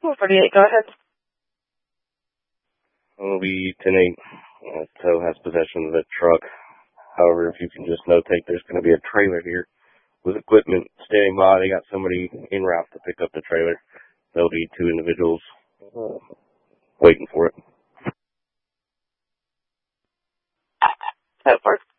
48, go ahead. It'll be 10-8. Tow has possession of the truck. However, if you can just notate, there's going to be a trailer here with equipment standing by. They got somebody en route to pick up the trailer. There'll be 2 individuals waiting for it. That works.